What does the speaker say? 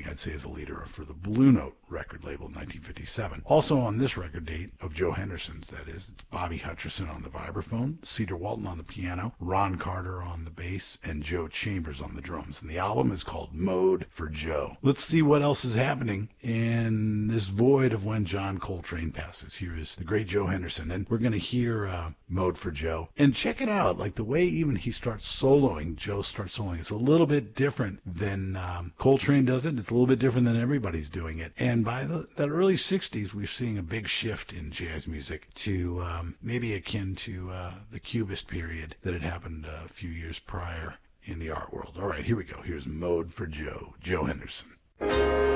I'd say, is a leader for the Blue Note record label in 1957. Also on this record date of Joe Henderson's, that is, it's Bobby Hutcherson on the vibraphone, Cedar Walton on the piano, Ron Carter on the bass, and Joe Chambers on the drums. And the album is called Mode for Joe. Let's see what else is happening in this void of when John Coltrane passes. Here is the great Joe Henderson, and we're going to hear Mode for Joe. And check it out, like the way even he starts soloing, Joe starts soloing, it's a little bit different than Coltrane does it. It's a little bit different than everybody's doing it. And by that early 60s, we're seeing a big shift in jazz music to maybe akin to the Cubist period that had happened a few years prior in the art world. All right, here we go. Here's Mode for Joe, Joe Henderson.